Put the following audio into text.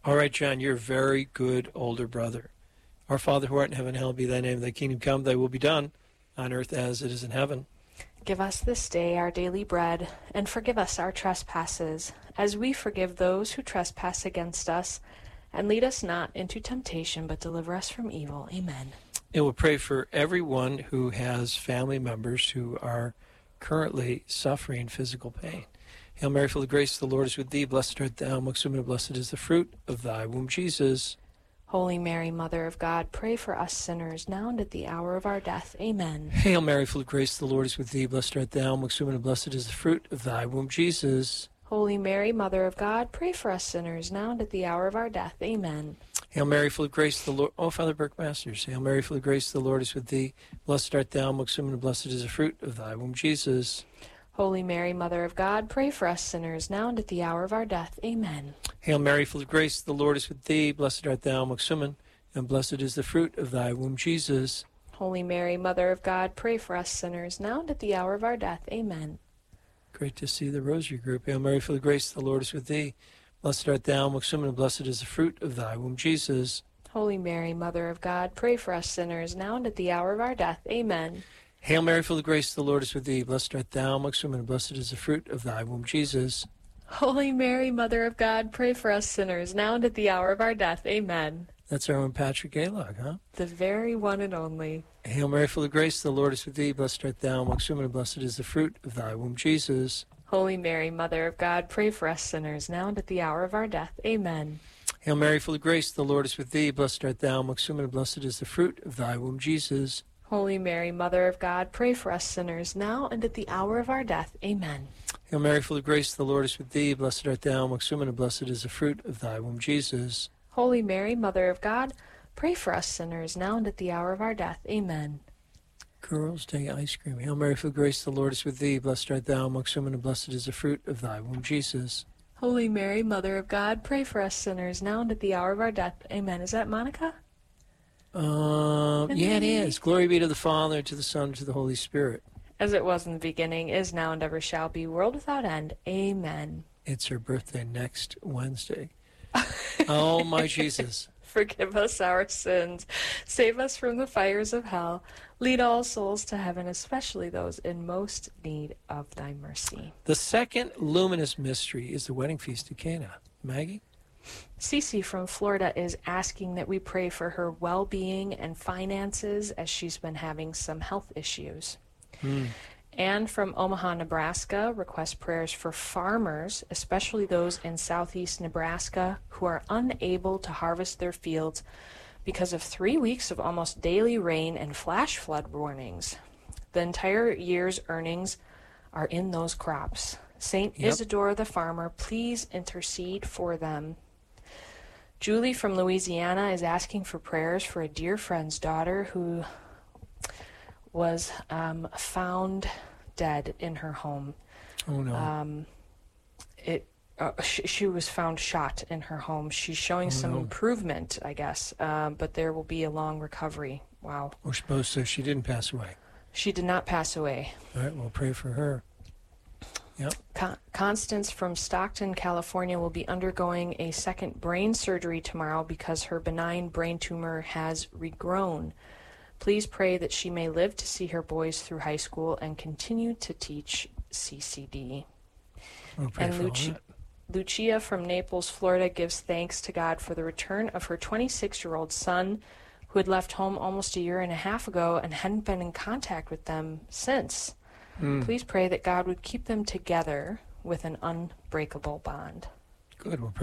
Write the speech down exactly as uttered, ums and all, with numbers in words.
All right, John, you're a very good older brother. Our Father who art in heaven, hallowed be thy name. Thy kingdom come, thy will be done, on earth as it is in heaven. Give us this day our daily bread, and forgive us our trespasses, as we forgive those who trespass against us. And lead us not into temptation, but deliver us from evil. Amen. And we'll pray for everyone who has family members who are currently suffering physical pain. Hail Mary, full of grace, the Lord is with thee. Blessed art thou amongst women, and blessed is the fruit of thy womb, Jesus. Holy Mary, Mother of God, pray for us sinners, now and at the hour of our death. Amen. Hail Mary, full of grace, the Lord is with thee. Blessed art thou amongst women, and blessed is the fruit of thy womb, Jesus. Holy Mary, Mother of God, pray for us sinners, now and at the hour of our death. Amen. Hail Mary, full of grace, the Lord... Oh, Father Burke Masters. Hail Mary, full of grace, the Lord is with thee. Blessed art thou amongst women, and blessed is the fruit of thy womb, Jesus. Holy Mary, Mother of God, pray for us sinners, now and at the hour of our death. Amen. Hail Mary, full of grace, the Lord is with thee. Blessed art thou amongst women, and blessed is the fruit of thy womb, Jesus. Holy Mary, Mother of God, pray for us sinners, now and at the hour of our death. Amen. Great to see the Rosary Group. Hail Mary, full of grace, the Lord is with thee. Blessed art thou amongst women, and blessed is the fruit of thy womb, Jesus. Holy Mary, Mother of God, pray for us sinners, now and at the hour of our death. Amen. Hail Mary, full of grace, the Lord is with thee. Blessed art thou amongst women, and blessed is the fruit of thy womb, Jesus. Holy Mary, Mother of God, pray for us sinners, now and at the hour of our death. Amen. That's our own Patrick Gaylog, huh? The very one and only. Hail Mary, full of grace, the Lord is with thee. Blessed art thou amongst women, and blessed is the fruit of thy womb, Jesus. Holy Mary, Mother of God, pray for us sinners, now and at the hour of our death. Amen. Hail Mary, full of grace, the Lord is with thee. Blessed art thou amongst women, and blessed is the fruit of thy womb, Jesus. Holy Mary, Mother of God, pray for us sinners, now and at the hour of our death. Amen. Hail Mary, full of grace, the Lord is with thee. Blessed art thou amongst women, and blessed is the fruit of thy womb, Jesus. Holy Mary, Mother of God, pray for us sinners, now and at the hour of our death. Amen. Girls' Day ice cream. Hail Mary, full of grace, the Lord is with thee. Blessed art thou amongst women, and blessed is the fruit of thy womb, Jesus. Holy Mary, Mother of God, pray for us sinners, now and at the hour of our death. Amen. Is that Monica? Um, yeah, it is. Glory be to the Father, to the Son, and to the Holy Spirit. As it was in the beginning, is now, and ever shall be, world without end. Amen. It's her birthday next Wednesday. Oh, my Jesus. Forgive us our sins. Save us from the fires of hell. Lead all souls to heaven, especially those in most need of thy mercy. The second luminous mystery is the wedding feast at Cana. Maggie? Cece from Florida is asking that we pray for her well-being and finances as she's been having some health issues. Hmm. Anne from Omaha, Nebraska requests prayers for farmers, especially those in southeast Nebraska who are unable to harvest their fields because of three weeks of almost daily rain and flash flood warnings. The entire year's earnings are in those crops. Saint Yep. Isidore the farmer, please intercede for them. Julie from Louisiana is asking for prayers for a dear friend's daughter who was um, found dead in her home. Oh, no. Um, it uh, sh- she was found shot in her home. She's showing Oh, some no. improvement, I guess, um, but there will be a long recovery. Wow. We're supposed to. She didn't pass away. She did not pass away. All right, we'll pray for her. Yep. Con- Constance from Stockton, California will be undergoing a second brain surgery tomorrow because her benign brain tumor has regrown. Please pray that she may live to see her boys through high school and continue to teach C C D. We'll pray And for all Luci- that. Lucia from Naples, Florida gives thanks to God for the return of her twenty-six-year-old son who had left home almost a year and a half ago and hadn't been in contact with them since. Mm. Please pray that God would keep them together with an unbreakable bond. Good. We'll pray